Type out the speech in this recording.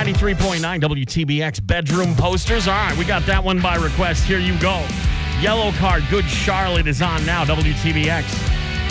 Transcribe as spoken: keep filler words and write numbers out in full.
ninety-three point nine W T B X bedroom posters. All right, we got that one by request. Here you go. Yellow Card, Good Charlotte is on now, W T B X.